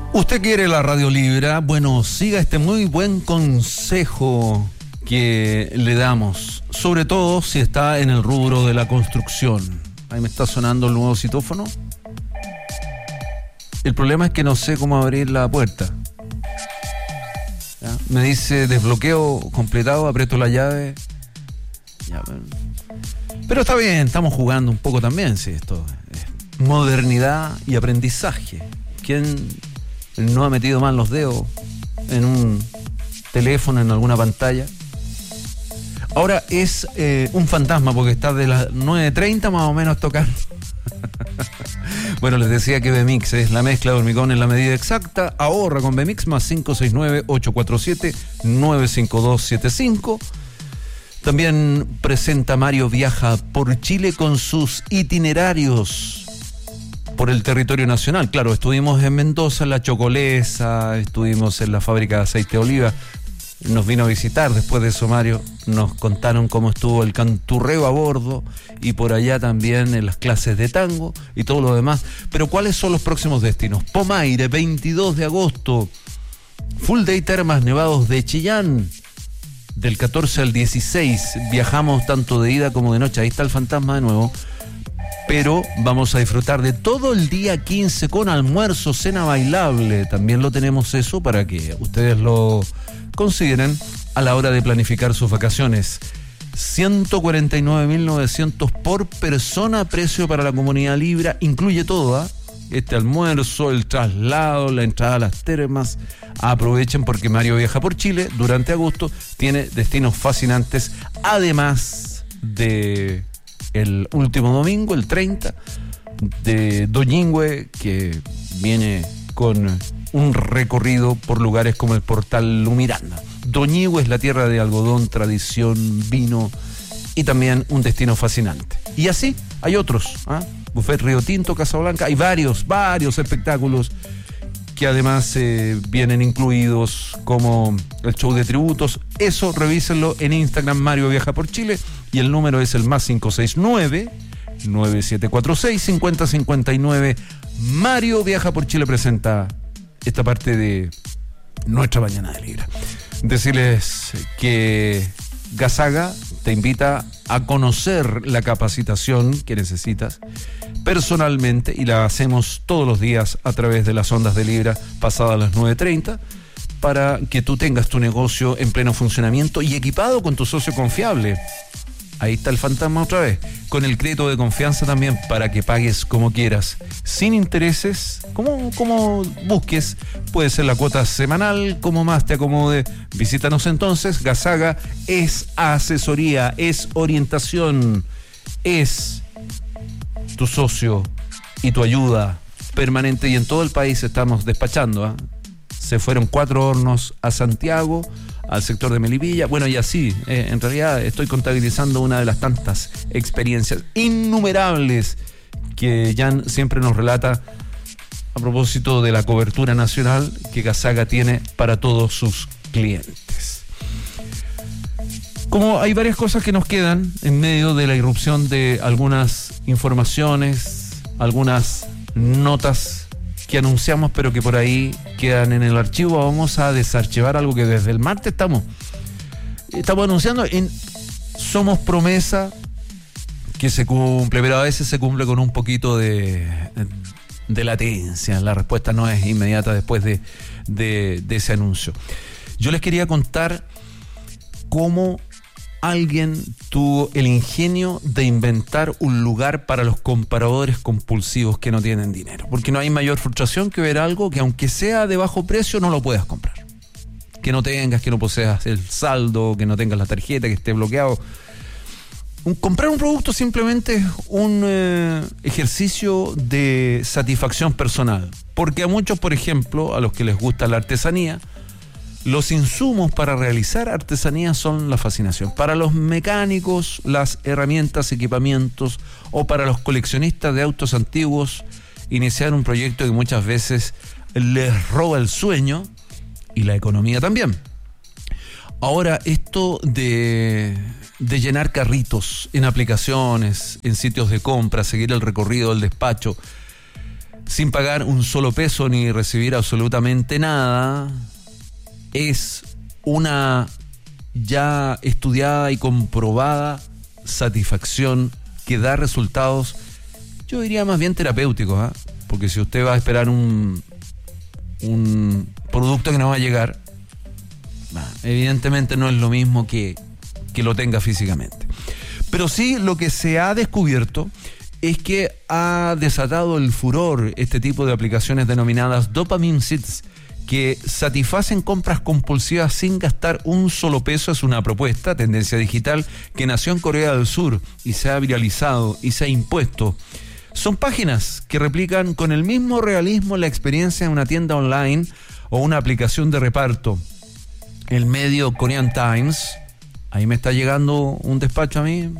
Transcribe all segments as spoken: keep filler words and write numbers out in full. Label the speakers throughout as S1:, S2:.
S1: ¿Usted quiere la radio libre? Bueno, siga este muy buen consejo que le damos, sobre todo si está en el rubro de la construcción. Ahí me está sonando el nuevo citófono. El problema es que no sé cómo abrir la puerta. ¿Ya? Me dice desbloqueo completado, aprieto la llave. Ya, pero... pero está bien, estamos jugando un poco también, sí, esto es modernidad y aprendizaje. ¿Quién no ha metido mal los dedos en un teléfono, en alguna pantalla? Ahora es eh, un fantasma porque está de las nueve treinta más o menos tocando. Bueno, les decía que B-Mix es la mezcla de hormigón en la medida exacta. Ahorra con B-Mix más cinco seis nueve, ocho cuatro siete, nueve cinco dos siete cinco. También presenta Mario Viaja por Chile con sus itinerarios por el territorio nacional. Claro, estuvimos en Mendoza, en La Chocolesa, estuvimos en la fábrica de aceite de oliva. Nos vino a visitar, después de eso Mario nos contaron cómo estuvo el canturreo a bordo y por allá también en las clases de tango y todo lo demás. Pero ¿cuáles son los próximos destinos? Pomaire, veintidós de agosto, Full Day Termas Nevados de Chillán, del catorce al dieciséis, viajamos tanto de ida como de noche, ahí está el fantasma de nuevo, pero vamos a disfrutar de todo el día quince con almuerzo, cena bailable, también lo tenemos eso para que ustedes lo consideren a la hora de planificar sus vacaciones. ciento cuarenta y nueve mil novecientos por persona, precio para la comunidad Libra, incluye todo, ¿eh? Este almuerzo, el traslado, la entrada a las termas. Aprovechen porque Mario Viaja por Chile durante agosto tiene destinos fascinantes, además de el último domingo, el treinta, de Doñingüe, que viene con un recorrido por lugares como el Portal Lumiranda. Doñihue es la tierra de algodón, tradición, vino y también un destino fascinante. Y así hay otros, ¿eh? Buffet Río Tinto, Casablanca, hay varios, varios espectáculos que además eh, vienen incluidos, como el show de tributos. Eso revísenlo en Instagram, Mario Viaja por Chile, y el número es el más cinco seis nueve, nueve siete cuatro seis, cinco cero cinco nueve. Mario Viaja por Chile presenta esta parte de nuestra mañana de Libra. Decirles que Gasaga te invita a conocer la capacitación que necesitas personalmente, y la hacemos todos los días a través de las ondas de Libra pasadas las nueve treinta, para que tú tengas tu negocio en pleno funcionamiento y equipado con tu socio confiable. Ahí está el fantasma otra vez, con el crédito de confianza también, para que pagues como quieras, sin intereses, como, como busques. Puede ser la cuota semanal, como más te acomode. Visítanos entonces. Gasaga es asesoría, es orientación, es tu socio y tu ayuda permanente, y en todo el país estamos despachando, ¿eh? Se fueron cuatro hornos a Santiago, al sector de Melipilla, bueno, y así, eh, en realidad estoy contabilizando una de las tantas experiencias innumerables que Jan siempre nos relata a propósito de la cobertura nacional que Gasaga tiene para todos sus clientes. Como hay varias cosas que nos quedan en medio de la irrupción de algunas informaciones, algunas notas que anunciamos pero que por ahí quedan en el archivo, vamos a desarchivar algo que desde el martes estamos estamos anunciando en Somos Promesa, que se cumple, pero a veces se cumple con un poquito de, de latencia. La respuesta no es inmediata después de, de, de ese anuncio. Yo les quería contar cómo alguien tuvo el ingenio de inventar un lugar para los compradores compulsivos que no tienen dinero, porque no hay mayor frustración que ver algo que, aunque sea de bajo precio, no lo puedas comprar, que no tengas, que no poseas el saldo, que no tengas la tarjeta, que esté bloqueado. Un, comprar un producto simplemente es un eh, ejercicio de satisfacción personal, porque a muchos, por ejemplo, a los que les gusta la artesanía, los insumos para realizar artesanía son la fascinación. Para los mecánicos, las herramientas, equipamientos, o para los coleccionistas de autos antiguos, iniciar un proyecto que muchas veces les roba el sueño y la economía también. Ahora, esto de, de llenar carritos en aplicaciones, en sitios de compra, seguir el recorrido del despacho, sin pagar un solo peso ni recibir absolutamente nada, es una ya estudiada y comprobada satisfacción que da resultados, yo diría más bien terapéuticos, ¿eh? Porque si usted va a esperar un, un producto que no va a llegar, evidentemente no es lo mismo que, que lo tenga físicamente. Pero sí, lo que se ha descubierto es que ha desatado el furor este tipo de aplicaciones denominadas Dopamine Seeds, que satisfacen compras compulsivas sin gastar un solo peso. Es una propuesta, tendencia digital, que nació en Corea del Sur y se ha viralizado y se ha impuesto. Son páginas que replican con el mismo realismo la experiencia en una tienda online o una aplicación de reparto. El medio Korean Times, ahí me está llegando un despacho a mí.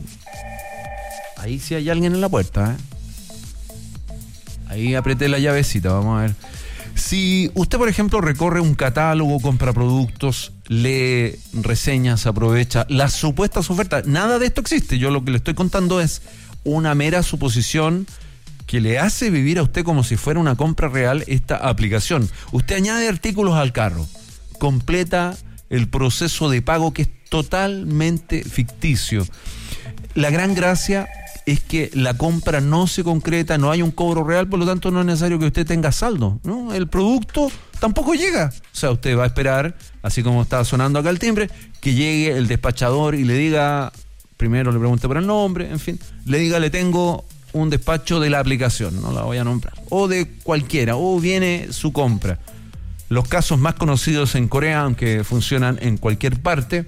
S1: Ahí sí hay alguien en la puerta, ¿eh? Ahí apreté la llavecita, vamos a ver. Si usted, por ejemplo, recorre un catálogo, compra productos, lee reseñas, aprovecha las supuestas ofertas, nada de esto existe. Yo lo que le estoy contando es una mera suposición que le hace vivir a usted como si fuera una compra real esta aplicación. Usted añade artículos al carro, completa el proceso de pago, que es totalmente ficticio. La gran gracia es que la compra no se concreta, no hay un cobro real, por lo tanto no es necesario que usted tenga saldo, ¿no? El producto tampoco llega. O sea, usted va a esperar, así como está sonando acá el timbre, que llegue el despachador y le diga, primero le pregunte por el nombre, en fin, le diga, le tengo un despacho de la aplicación, no la voy a nombrar, o de cualquiera, o viene su compra. Los casos más conocidos en Corea, aunque funcionan en cualquier parte,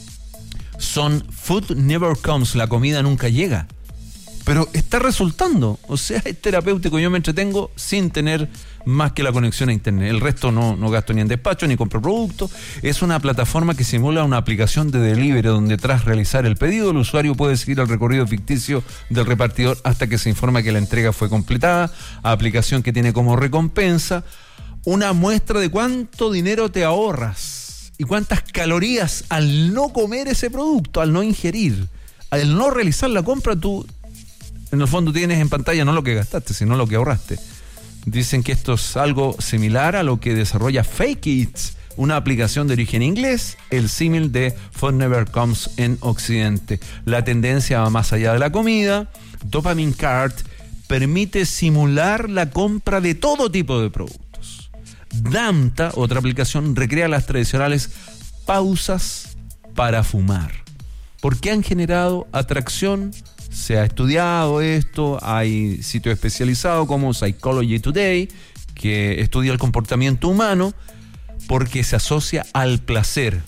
S1: son Food Never Comes, la comida nunca llega. Pero está resultando, o sea, es terapéutico. Yo me entretengo sin tener más que la conexión a internet. El resto no, no gasto ni en despacho, ni compro productos. Es una plataforma que simula una aplicación de delivery donde tras realizar el pedido, el usuario puede seguir el recorrido ficticio del repartidor hasta que se informa que la entrega fue completada. Aplicación que tiene como recompensa una muestra de cuánto dinero te ahorras y cuántas calorías al no comer ese producto, al no ingerir, al no realizar la compra. Tú en el fondo tienes en pantalla no lo que gastaste, sino lo que ahorraste. Dicen que esto es algo similar a lo que desarrolla Fake Eats, una aplicación de origen inglés, el símil de Food Never Comes en Occidente. La tendencia va más allá de la comida. Dopamine Cart permite simular la compra de todo tipo de productos. Damta, otra aplicación, recrea las tradicionales pausas para fumar, porque han generado atracción. Se ha estudiado esto, hay sitios especializados como Psychology Today, que estudia el comportamiento humano porque se asocia al placer.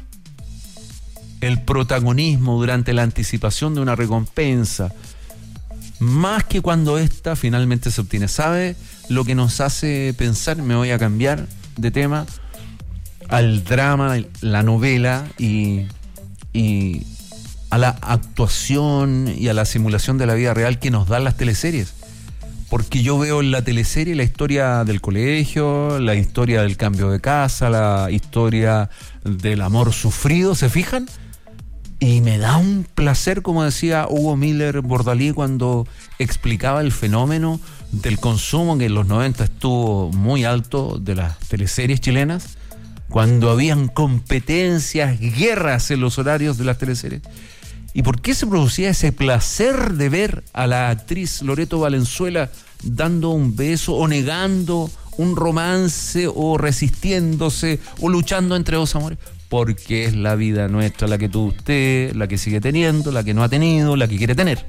S1: El protagonismo durante la anticipación de una recompensa, más que cuando ésta finalmente se obtiene. ¿Sabe lo que nos hace pensar? Me voy a cambiar de tema al drama, la novela y... y a la actuación y a la simulación de la vida real que nos dan las teleseries. Porque yo veo en la teleserie la historia del colegio, la historia del cambio de casa, la historia del amor sufrido, ¿se fijan? Y me da un placer, como decía Hugo Miller Bordalí cuando explicaba el fenómeno del consumo que en los noventa estuvo muy alto de las teleseries chilenas, cuando habían competencias, guerras en los horarios de las teleseries. ¿Y por qué se producía ese placer de ver a la actriz Loreto Valenzuela dando un beso o negando un romance o resistiéndose o luchando entre dos amores? Porque es la vida nuestra la que tuvo usted, la que sigue teniendo, la que no ha tenido, la que quiere tener.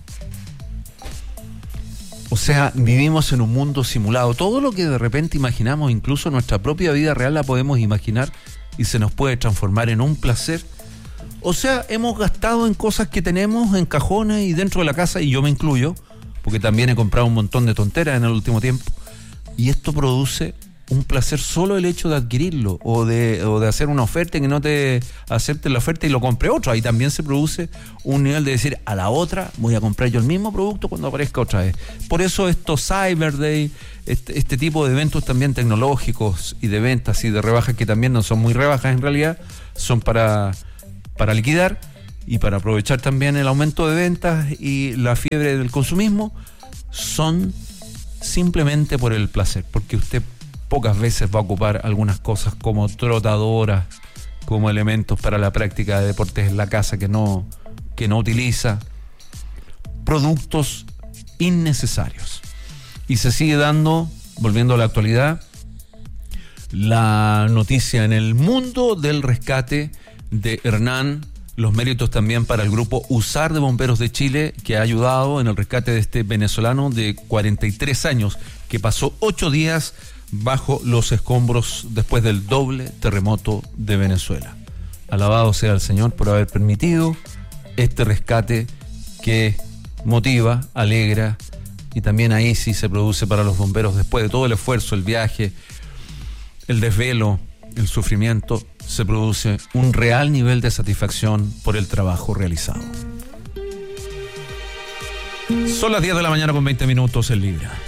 S1: O sea, vivimos en un mundo simulado. Todo lo que de repente imaginamos, incluso nuestra propia vida real, la podemos imaginar y se nos puede transformar en un placer. O sea, hemos gastado en cosas que tenemos en cajones y dentro de la casa, y yo me incluyo, porque también he comprado un montón de tonteras en el último tiempo, y esto produce un placer solo el hecho de adquirirlo o de, o de hacer una oferta y que no te acepten la oferta y lo compre otro. Ahí también se produce un nivel de decir, a la otra voy a comprar yo el mismo producto cuando aparezca otra vez. Por eso estos Cyber Day, este, este tipo de eventos también tecnológicos y de ventas y de rebajas, que también no son muy rebajas en realidad, son para... para liquidar y para aprovechar también el aumento de ventas y la fiebre del consumismo, son simplemente por el placer, porque usted pocas veces va a ocupar algunas cosas como trotadoras, como elementos para la práctica de deportes en la casa que no, que no utiliza, productos innecesarios. Y se sigue dando, volviendo a la actualidad, la noticia en el mundo del rescate de Hernán, los méritos también para el grupo USAR de Bomberos de Chile, que ha ayudado en el rescate de este venezolano de cuarenta y tres años, que pasó ocho días bajo los escombros después del doble terremoto de Venezuela. Alabado sea el Señor por haber permitido este rescate que motiva, alegra, y también ahí sí se produce para los bomberos, después de todo el esfuerzo, el viaje, el desvelo, el sufrimiento, se produce un real nivel de satisfacción por el trabajo realizado. Son las diez de la mañana con veinte minutos en Libra.